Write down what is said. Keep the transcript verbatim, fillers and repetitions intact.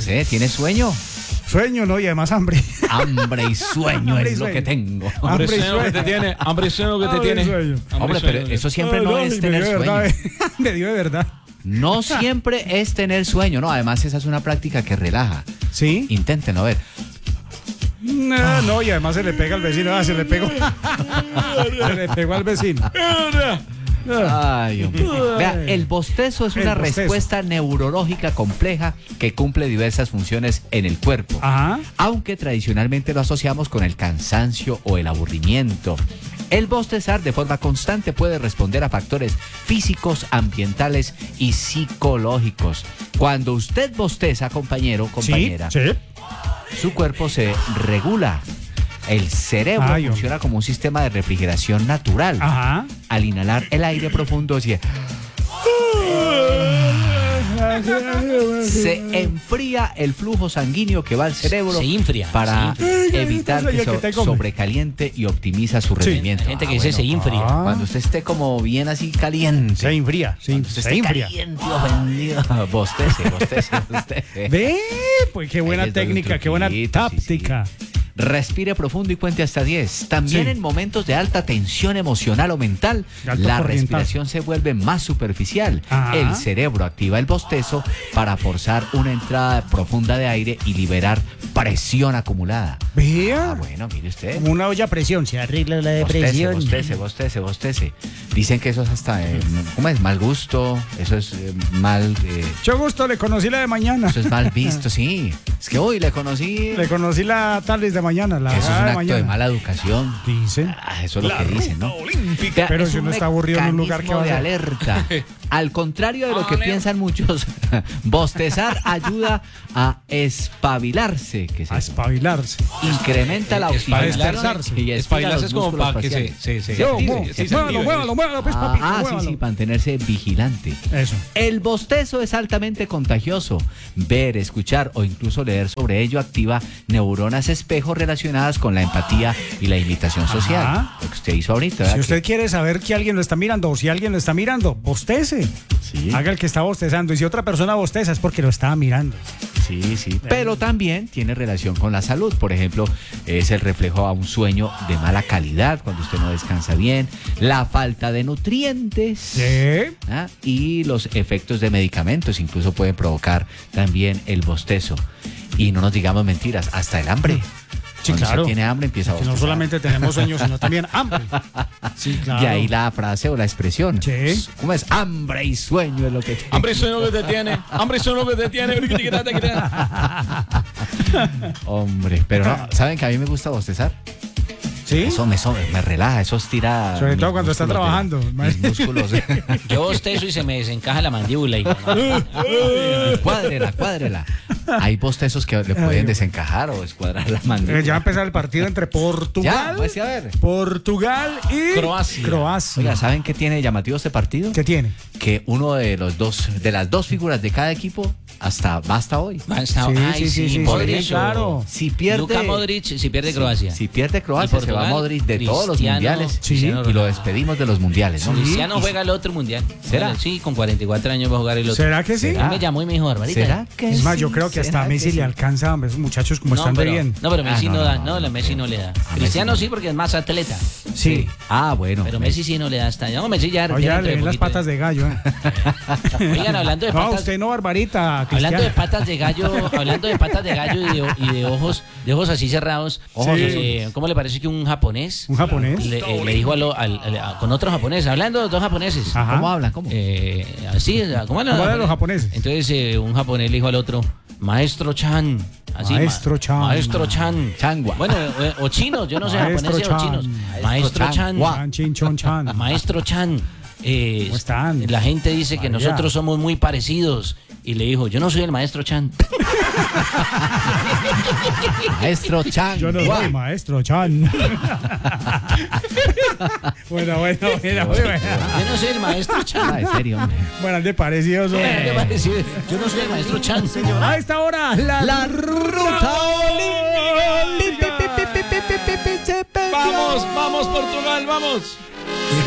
merced, ¿tiene sueño? Sueño, ¿no? Y además hambre. Hambre y sueño Hambre y es lo sueño. que tengo. Hambre y sueño que te tiene. Hambre y sueño que te Hambre y tiene. sueño. Hombre, pero eso siempre Ay, no no, es me tener dio de sueño. verdad, me dio de verdad. No siempre es tener sueño, no. Además, esa es una práctica que relaja. ¿Sí? Inténtenlo, a ver. No, no, y además se le pega al vecino. Ah, se le pegó. Se le pegó al vecino. Ay, hombre. Vea, el bostezo es El una bostezo. respuesta neurológica compleja que cumple diversas funciones en el cuerpo. Ajá. Aunque tradicionalmente lo asociamos con el cansancio o el aburrimiento. El bostezar de forma constante puede responder a factores físicos, ambientales y psicológicos. Cuando usted bosteza, compañero, compañera, Sí, sí. su cuerpo se regula. El cerebro Ay, funciona como un sistema de refrigeración natural. Ajá. Al inhalar el aire profundo se, se enfría el flujo sanguíneo que va al cerebro Se infria, para se evitar Ay, que, el que so- te come. sobrecaliente y optimiza su rendimiento. Hay gente que Ah, dice bueno. se infria. Ah. Cuando usted esté como bien así caliente. Se enfría, sí, Cuando usted se esté enfría. caliente, ofendido. Bostece, bostece, bostece. Ve, pues qué buena Ahí les doy un técnica, qué buena truquito, sí, sí. táctica. Respire profundo y cuente hasta diez. También Sí. en momentos de alta tensión emocional o mental, De alto la corrientazo. respiración se vuelve más superficial. Ajá. El cerebro activa el bostezo para forzar una entrada profunda de aire y liberar presión acumulada. Ah, Vea, bueno, mire usted. como una olla a presión, se arregla la Bostece, depresión. bostece, bostece, bostece. Dicen que eso es hasta, eh, ¿cómo es? Mal gusto, eso es eh, mal, eh, Mucho gusto, le conocí la de mañana. eso es mal visto, sí. Es que hoy le conocí. Le conocí la tarde de mañana, la Eso es un hora de acto mañana. de mala educación. Dicen. Ah, eso es lo que dicen, ¿no? Vea, Pero es si un uno está aburrido en un lugar, ¿qué mecanismo va a de hacer? alerta. Al contrario de lo que piensan muchos, bostezar ayuda a espabilarse, que se A espabilarse. incrementa la Espabilarse. oxigenación y estira Espabilarse los es como músculos para que se, faciales. se, se, Yo, active, mu- sí, se muévalo, active. muévalo, muévalo, pues, Ah, papito, ah, sí, muévalo. sí, mantenerse vigilante. Eso. El bostezo es altamente contagioso. Ver, escuchar o incluso leer sobre ello activa neuronas espejo relacionadas con la empatía y la imitación social. Ajá. Lo que usted hizo ahorita. Si ¿verdad? usted quiere saber que alguien lo está mirando o si alguien lo está mirando, bostece. Sí. Haga el que está bostezando. Y si otra persona bosteza es porque lo estaba mirando. Sí, sí. Pero también tiene relación con la salud. Por ejemplo, es el reflejo a un sueño de mala calidad cuando usted no descansa bien, la falta de nutrientes. Sí. ¿Ah? Y los efectos de medicamentos incluso pueden provocar también el bostezo. Y no nos digamos mentiras, hasta el hambre. Sí, Cuando claro. usted tiene hambre empieza a Que no bostezar. solamente tenemos sueños, sino también hambre. Sí, claro. Y ahí la frase o la expresión. Sí. ¿Cómo es? Hambre y sueño es lo que... Hambre y sueño que te tiene. Hambre y sueño que te tiene. Hombre, pero no, ¿saben que a mí me gusta bostezar? ¿Sí? Eso me, so- me relaja, eso estira. Sobre mis todo cuando está músculos de- trabajando. Mis músculos. Yo bostezo y se me desencaja la mandíbula. Y, Cuádrela, cuádrela. Hay bostezos que le pueden desencajar o escuadrar la Eh, mandíbula. ya va a empezar el partido entre Ya, Portugal, pues sí, a ver. Portugal y Croacia. Croacia. Oiga, ¿saben qué tiene llamativo este partido? ¿Qué tiene? Que uno de los dos, de las dos figuras de cada equipo, hasta va hasta hoy. Hasta- Sí, ay, sí, sí, sí, Modric, sí, claro. Si pierde. Luka Modric, si pierde Croacia. Si pierde Y Croacia, se va Portugal, Modric de todos los Cristiano- mundiales. Sí. Cristiano Y lo Ronaldo. despedimos de los mundiales, ¿no? Cristiano Y- juega el otro mundial. ¿Será? Sí, con cuarenta y cuatro años va a jugar el otro. ¿Será que sí? Él me llamó y me dijo, Barbarita. ¿Será que Es más, sí? yo creo que hasta ¿Será a Messi que sí? le alcanza a esos muchachos como No, están de pero, bien. no, pero Messi Ah, no, no, da. no, No, la no, Messi no le da. Cristiano Messi sí, porque es más atleta. Sí. Ah, bueno. Pero Messi sí no le da hasta. No, Messi ya. Oye, ya le dentro de ven las poquito, patas de gallo. ¿eh? Oigan, hablando de No, patas. usted no, Barbarita. Hablando de Cristiano. patas de gallo, hablando de patas de gallo y de, y de ojos, de ojos así cerrados. Ojos eh, ¿Cómo le parece que un japonés ¿Un japonés? le, eh, le dijo a lo- al- al- a- con otro japonés, hablando de dos japoneses? Ajá. ¿Cómo hablan? ¿Cómo? Eh, así, ¿cómo hablan ¿Cómo hablan los japoneses? Entonces eh, un japonés le dijo al otro, Maestro Chan. Así, Maestro ma- Chan. Maestro Chan. Changua. Bueno, eh, o chinos, yo no sé, Maestro japoneses o Chan. chinos. Maestro Maestro Chan. Chan. Guau. Chan, chin, chon, chan. Maestro Chan, eh, ¿Cómo están? la gente dice que María. nosotros somos muy parecidos. Y le dijo, yo no soy el maestro Chan. Maestro Chan. Yo no Guau. soy maestro Chan. bueno, bueno, bueno, bueno. Yo no soy el maestro Ah, Chan. en serio, hombre. Bueno, de parecidos. ¿Qué hombre. va a decir? Yo no soy el maestro Chan. A esta hora, la, La ruta olímpica. Vamos, vamos, Portugal, vamos.